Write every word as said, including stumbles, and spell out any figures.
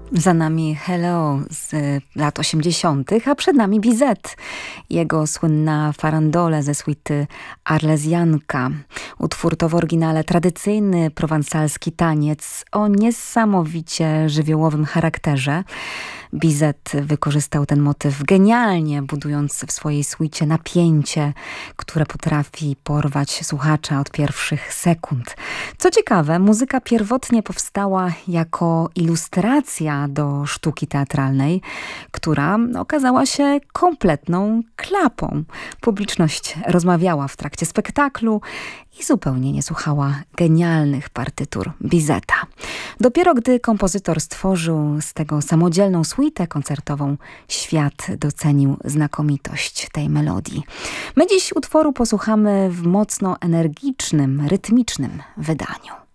Za nami Hello z lat osiemdziesiątych, a przed nami Bizet. Jego słynna farandole ze suity Arlezjanka. Utwór to w oryginale tradycyjny prowansalski taniec o niesamowicie żywiołowym charakterze. Bizet wykorzystał ten motyw genialnie, budując w swojej suicie napięcie, które potrafi porwać słuchacza od pierwszych sekund. Co ciekawe, muzyka pierwotnie powstała jako ilustracja do sztuki teatralnej, która okazała się kompletną klapą. Publiczność rozmawiała w trakcie spektaklu i zupełnie nie słuchała genialnych partytur Bizeta. Dopiero gdy kompozytor stworzył z tego samodzielną suitę koncertową, świat docenił znakomitość tej melodii. My dziś utworu posłuchamy w mocno energicznym, rytmicznym wydaniu.